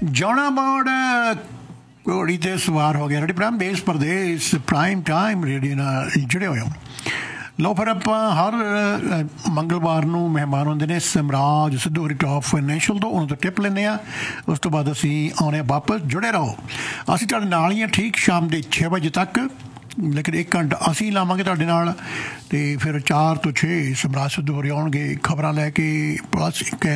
ਜਾਣਾ ਬੋਰਡ ਘੋੜੀ 'ਤੇ ਸਵਾਰ ਹੋ ਗਿਆ ਰੇਡੀ ਪ੍ਰਾਈਮ ਦੇਸ਼ ਪ੍ਰਦੇਸ਼ ਪ੍ਰਾਈਮ ਟਾਈਮ ਰੇਡੀਓ ਨਾਲ ਜੁੜੇ ਹੋਏ ਹੋ। ਲਓ ਫਿਰ ਆਪਾਂ ਹਰ ਮੰਗਲਵਾਰ ਨੂੰ ਮਹਿਮਾਨ ਹੁੰਦੇ ਨੇ ਸਮਰਾਜ ਸਿੱਧੂ ਟੌਪ ਫਾਈਨੈਂਸ਼ੀਅਲ ਤੋਂ, ਉਹਨਾਂ ਤੋਂ ਟਿਪ ਲੈਂਦੇ ਹਾਂ। ਉਸ ਤੋਂ ਬਾਅਦ ਅਸੀਂ ਆਉਂਦੇ ਹਾਂ ਵਾਪਸ। ਜੁੜੇ ਰਹੋ, ਅਸੀਂ ਤੁਹਾਡੇ ਨਾਲ ਹੀ ਹਾਂ ਠੀਕ ਸ਼ਾਮ ਦੇ 6 ਵਜੇ ਤੱਕ, ਲੇਕਿਨ 1 ਘੰਟਾ ਅਸੀਂ ਲਾਵਾਂਗੇ ਤੁਹਾਡੇ ਨਾਲ ਅਤੇ ਫਿਰ 4 ਤੋਂ 6 ਸਮਰਾਜ ਸਿੱਧੂ ਹੋਰੀ ਆਉਣਗੇ ਖਬਰਾਂ ਲੈ ਕੇ। ਪਲੱਸ